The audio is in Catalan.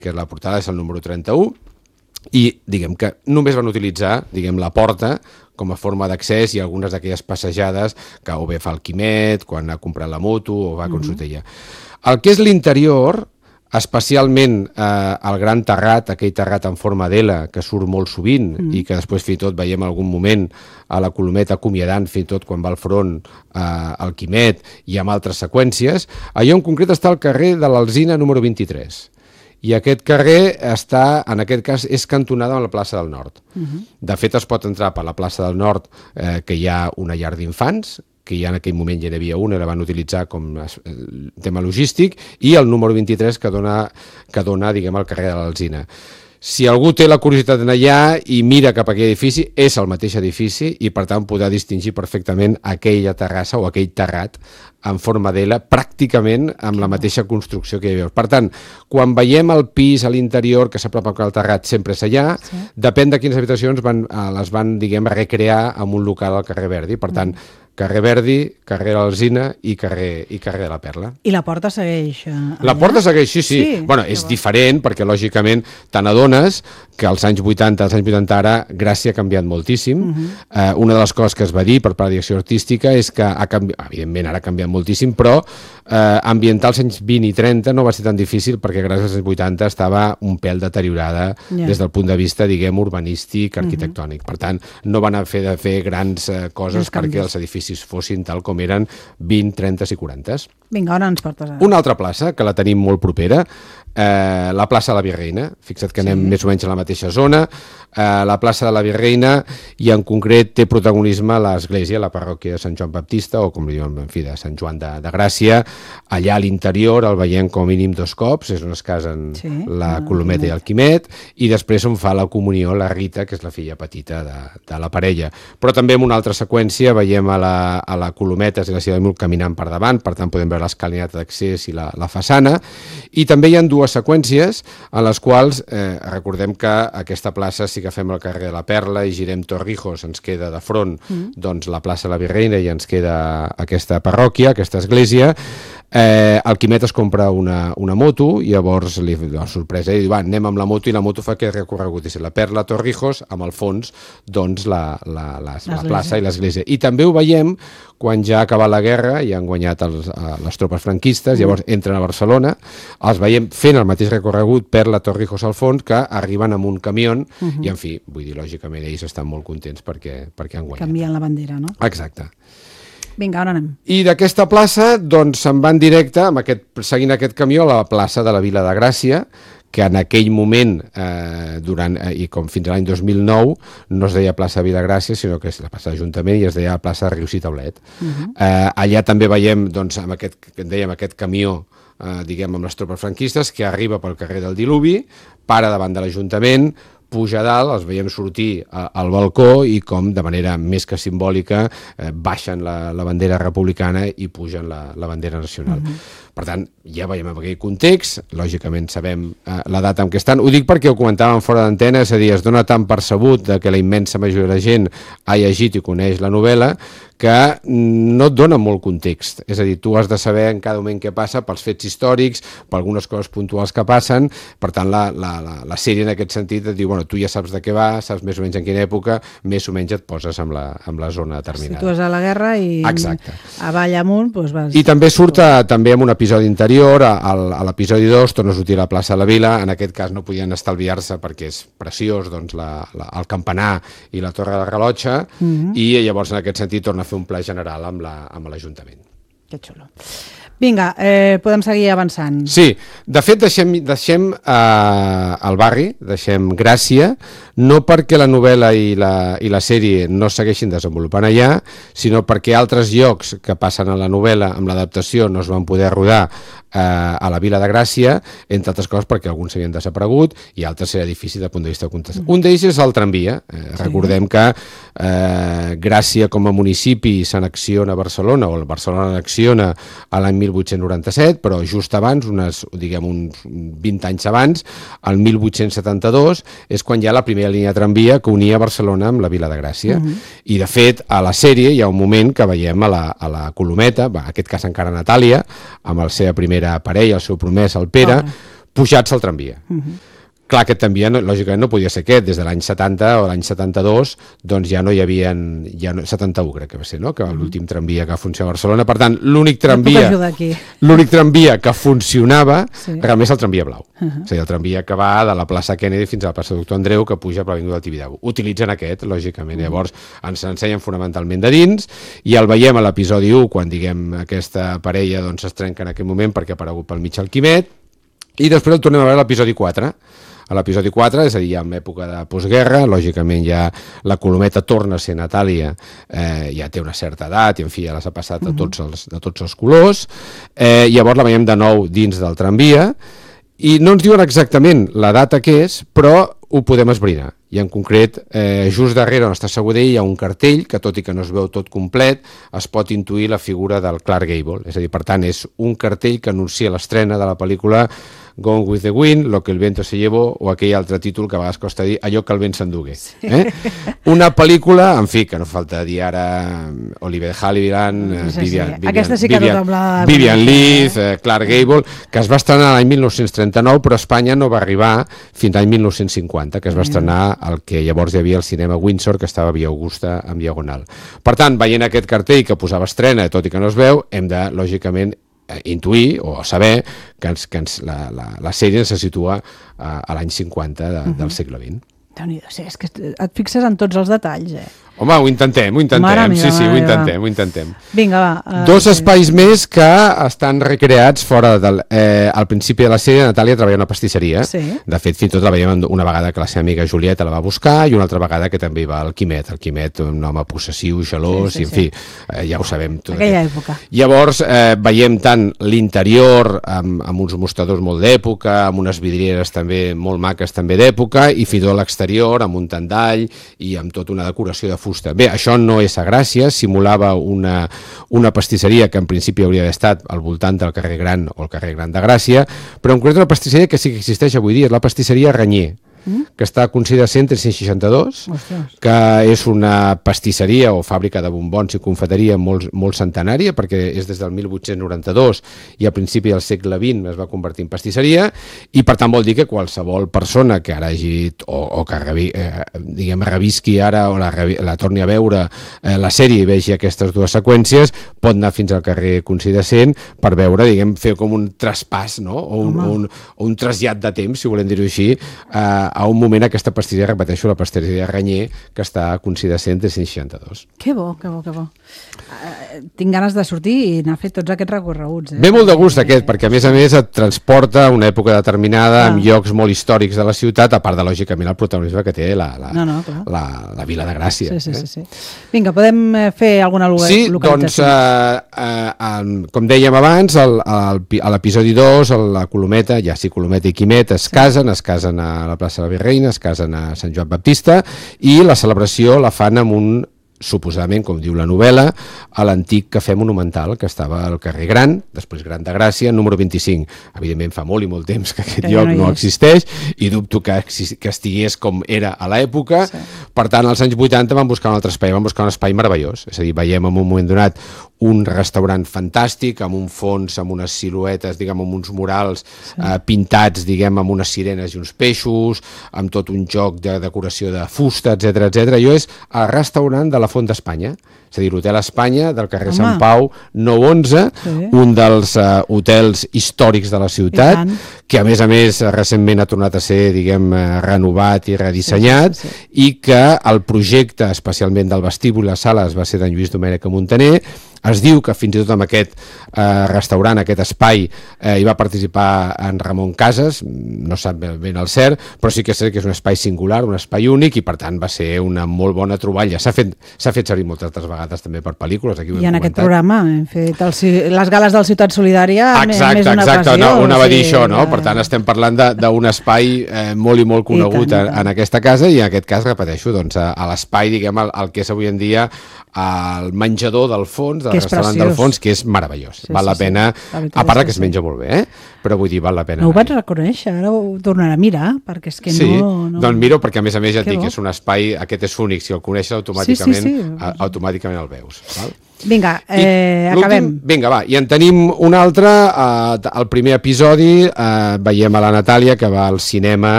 que la portada és el número 31, i diguem que només van utilitzar la porta com a forma d'accés i algunes d'aquelles passejades que o bé fa el Quimet quan ha comprat la moto o va a Consultella. El que és l'interior, especialment el gran terrat, aquell terrat en forma d'L que surt molt sovint i que després fins i tot veiem algun moment a la Colometa acomiadant fins i tot quan va al front al Quimet i amb altres seqüències, allò en concret està al carrer de l'Alzina número 23. I aquest carrer està, en aquest cas, és cantonada amb la plaça del Nord. De fet, es pot entrar per la plaça del Nord, que hi ha una llar d'infants, que ja en aquell moment ja n'hi havia una, la van utilitzar com a tema logístic, i el número 23 que dona diguem, al carrer de l'Alzina. Si algú té la curiositat d'anar allà i mira cap a aquell edifici, és el mateix edifici i, per tant, podrà distingir perfectament aquella terrassa o aquell terrat en forma d'L, pràcticament amb la mateixa construcció que hi havia. Per tant, quan veiem el pis a l'interior que s'apropa al terrat sempre és allà, depèn de quines habitacions les van, diguem, recrear en un local al carrer Verdi. Per tant, carrer Verdi, carrer Alzina i carrer de la Perla. I la porta segueix allà? La porta segueix, sí. Bueno, és diferent perquè, lògicament, te n'adones que als anys 80, ara, Gràcia ha canviat moltíssim. Una de les coses que es va dir per part de direcció artística és que, evidentment, ara ha canviat moltíssim, però ambientar els anys 20 i 30 no va ser tan difícil perquè gràcies als anys 80 estava un pèl deteriorada des del punt de vista, diguem, urbanístic, arquitectònic. Per tant, no van haver de fer grans coses perquè els edificis fossin tal com eren 20, 30 i 40. Vinga, on ens portes ara? Una altra plaça, que la tenim molt propera, la plaça de la Virreina. Fixa't que anem més o menys a la mateixa zona. La plaça de la Virreina, i en concret té protagonisme l'església, la parròquia de Sant Joan Baptista, o com li diuen, en fi, de Sant Joan de Gràcia. Allà a l'interior el veiem com a mínim 2 cops, és on es casen la Colometa i el Quimet, i després on fa la comunió la Rita, que és la filla petita de la parella. Però també en una altra seqüència veiem a la Colometa i la seva amiga caminant per davant, per tant podem veure l'escalinata d'accés i la façana, i també hi ha dues seqüències en les quals recordem que aquesta plaça, si agafem el carrer de la Perla i girem Torrijos, ens queda de front doncs la plaça de la Virreina i ens queda aquesta parròquia, aquesta església. El Quimet es compra una moto i llavors la sorpresa i diu, va, anem amb la moto, i la moto fa aquest recorregut, és la Perla, Torrijos, amb al fons doncs la plaça i l'església. I també ho veiem quan ja ha acabat la guerra i han guanyat les tropes franquistes, llavors entren a Barcelona, els veiem fent el mateix recorregut, Perla, Torrijos al fons, que arriben amb un camió i, en fi, vull dir, lògicament ells estan molt contents perquè han guanyat. Canvien la bandera, no? Exacte. Vinga, on anem? I d'aquesta plaça, doncs, se'n van directe, seguint aquest camió, a la plaça de la Vila de Gràcia, que en aquell moment, i com fins a l'any 2009, no es deia plaça Vila Gràcia, sinó que és la plaça d'Ajuntament i es deia plaça Rius i Taulet. Allà també veiem, doncs, amb aquest camió, diguem, amb les tropes franquistes, que arriba pel carrer del Diluvi, para davant de l'Ajuntament, puja a dalt, els veiem sortir al balcó i com, de manera més que simbòlica, baixen la bandera republicana i pugen la bandera nacional. Per tant, ja veiem en aquell context, lògicament sabem la data en què estan. Ho dic perquè ho comentàvem fora d'antena, és a dir, es dona tan percebut que la immensa majoria de la gent ha llegit i coneix la novel·la que no et dona molt context. És a dir, tu has de saber en cada moment què passa pels fets històrics, per algunes coses puntuals que passen. Per tant, la sèrie en aquest sentit et diu, bueno, tu ja saps de què va, saps més o menys en quina època, més o menys et poses amb la zona determinada. Si tu vas a la guerra i avall amunt, doncs vas... I també surt també en un episodi interior, a l'episodi 2 torna a sortir a la plaça de la Vila. En aquest cas no podien estalviar-se perquè és preciós, doncs, el campanar i la torre del rellotge, i llavors en aquest sentit torna a fer un pla general amb l'Ajuntament. Que xulo. Vinga, podem seguir avançant. Sí, de fet deixem el barri, deixem Gràcia, no perquè la novel·la i la sèrie no segueixin desenvolupant allà, sinó perquè altres llocs que passen a la novel·la amb l'adaptació no es van poder rodar a la Vila de Gràcia, entre altres coses perquè alguns s'havien desaparegut i altres era difícil del punt de vista de contestar. Un d'ells és el tramvia. Recordem que Gràcia com a municipi s'annexiona a Barcelona, o Barcelona annexiona a l'any 1897, però just abans, uns 20 anys abans, el 1872, és quan hi ha la primera línia de tramvia que unia Barcelona amb la Vila de Gràcia. I, de fet, a la sèrie hi ha un moment que veiem a la Colometa, en aquest cas encara Natàlia, amb la seva primera parella, el seu promès, el Pere, pujats al tramvia. Clar, aquest tramvia, lògicament, no podia ser aquest. Des de l'any 70 o l'any 72, doncs ja no hi havia... 71, crec que va ser, no? Que l'últim tramvia que va funcionar a Barcelona. Per tant, l'únic tramvia que funcionava realment és el tramvia blau. És a dir, el tramvia que va de la plaça Kennedy fins a la plaça Doctor Andreu, que puja per l'Avinguda del Tibidabo. Utilitzen aquest, lògicament. Llavors, ens ensenyen fonamentalment de dins, i el veiem a l'episodi 1, quan, diguem, aquesta parella doncs es trenca en aquell moment perquè ha aparegut pel mig el Quimet, i després el tornem a veure a l'episodi 4. A l'episodi 4, és a dir, ja en època de postguerra, lògicament ja la Colometa torna a ser Natàlia, ja té una certa edat, i en fi, ja les ha passat de tots els colors, llavors la veiem de nou dins del tramvia, i no ens diuen exactament la data que és, però ho podem esbrinar. I en concret, just darrere on està Segudell hi ha un cartell que, tot i que no es veu tot complet, es pot intuir la figura del Clark Gable. És a dir, per tant, és un cartell que anuncia l'estrena de la pel·lícula Gone with the Wind, Lo que el viento se llevó, o aquell altre títol que a vegades costa dir Allò que el vent s'endugué. Una pel·lícula, en fi, que no falta dir ara Oliver Havilland, Vivian Leigh, Clark Gable, que es va estrenar l'any 1939, però a Espanya no va arribar fins l'any 1950, que es va estrenar el que llavors hi havia al cinema Windsor, que estava a Via Augusta en Diagonal. Per tant, veient aquest cartell que posava estrena, tot i que no es veu, hem de, lògicament, intuir o saber que la sèrie se situa a l'any 50 del segle XX. Déu-n'hi-do, sí, és que et fixes en tots els detalls, Home, ho intentem. Sí, ho intentem. Vinga, va. Dos espais més que estan recreats fora al principi de la sèrie. Natàlia treballa en una pastisseria. Sí. De fet, fins i tot la veiem una vegada que la seva amiga Julieta la va buscar i una altra vegada que també va al Quimet. El Quimet, un home possessiu, gelós, i en fi, ja ho sabem tot. Aquella època. Llavors, veiem tant l'interior amb uns mostradors molt d'època, amb unes vidrieres també molt maques també d'època, i fins i tot l'exterior amb un tendall i amb tota una decoració de fusta. Bé, això no és a Gràcia, simulava una pastisseria que en principi hauria d'haver estat al voltant del carrer Gran o el carrer Gran de Gràcia, però en concret una pastisseria que sí que existeix avui dia, és la pastisseria Ranyer, que està concedida a 162, que és una pastisseria o fàbrica de bombons i confeteria molt centenària, perquè és des del 1892 i a principi del segle XX es va convertir en pastisseria, i per tant vol dir que qualsevol persona que ara hagi, o que revisqui ara o la torni a veure la sèrie i vegi aquestes dues seqüències, pot anar fins al carrer Concili de Cent per veure, fer com un traspàs, no? O un trasllat de temps, si volem dir-ho així, a un moment aquesta pastisseria, repeteixo, la pastisseria Ranyer, que està a Concili de Cent 162. Que bo. Tinc ganes de sortir i anar a fer tots aquests recorreguts. Ve molt de gust aquest, perquè a més et transporta a una època determinada, amb llocs molt històrics de la ciutat, a part de, lògicament, el protagonisme que té la Vila de Gràcia. Sí. Vinga, podem fer alguna localització? Doncs, com dèiem abans, a l'episodi 2, la Colometa, Colometa i Quimet es casen a la plaça de la Virreina, es casen a Sant Joan Baptista, i la celebració la fan amb un, suposadament, com diu la novel·la, a l'antic cafè monumental que estava al carrer Gran, després Gran de Gràcia, número 25. Evidentment fa molt i molt temps que aquest lloc no existeix, i dubto que estigués com era a l'època. Per tant, als anys 80 van buscar un altre espai, van buscar un espai meravellós. És a dir, veiem en un moment donat un restaurant fantàstic, amb un fons, amb unes siluetes, amb uns murals pintats, amb unes sirenes i uns peixos, amb tot un joc de decoració de fusta, etc. Allò és el restaurant de la Font d'Espanya, és a dir, l'Hotel Espanya del carrer Sant Pau 911, un dels hotels històrics de la ciutat, que a més recentment ha tornat a ser, renovat i redissenyat, i que el projecte, especialment del vestíbul i les sales, va ser d'en Lluís Domènech Montaner. Es diu que fins i tot en aquest restaurant, aquest espai, hi va participar en Ramon Casas, no sap ben el cert, però sí que és cert que és un espai singular, un espai únic, i per tant va ser una molt bona troballa. S'ha fet servir moltes altres vegades també per pel·lícules. I en aquest programa hem fet les gales del Ciutat Solidària més d'una ocasió. Exacte, no va dir això, no? Per tant, estem parlant d'un espai molt i molt conegut en aquesta casa, i en aquest cas, repeteixo, a l'espai, el que és avui en dia el menjador del fons, del restaurant del fons, que és meravellós. Val la pena, a part que es menja molt bé, però vull dir, val la pena. No ho vaig reconèixer, ara ho tornaré a mirar, perquè és que no... Sí, doncs miro, perquè a més ja et dic que és un espai, aquest és únic, si el coneixes automàticament el veus. Vinga, acabem. Vinga, va, i en tenim un altre. Al primer episodi veiem a la Natàlia que va al cinema